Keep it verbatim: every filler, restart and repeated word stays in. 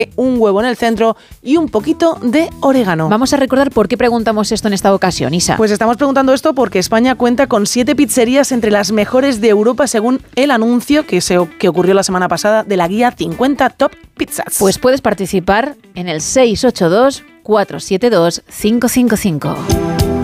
un huevo en el centro y un poquito de orégano. Vamos a recordar por qué preguntamos esto en esta ocasión, Isa. Pues estamos preguntando esto porque España cuenta con siete pizzerías entre las mejores de Europa según el anuncio que, se, que ocurrió la semana pasada de la guía cincuenta Top Pizzas. Pues puedes participar en el seis ocho dos, cuatro siete dos, cinco cinco cinco.